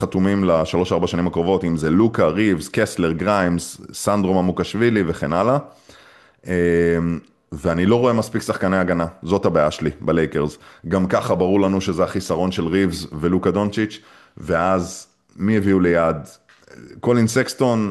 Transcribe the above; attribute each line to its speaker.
Speaker 1: חתומים ל3-4 שנים הקרובות, אם זה לוקה, ריבס, קסלר, גריימס, סנדרו ממוקשווילי וכן הלאה. ואני לא רואה מספיק שחקני הגנה, זאת הבעיה שלי בלייקרס. גם ככה ברור לנו שזה החיסרון של ריבס ולוקה דונצ'יץ', ואז מי הביאו ליד? קולין סקסטון,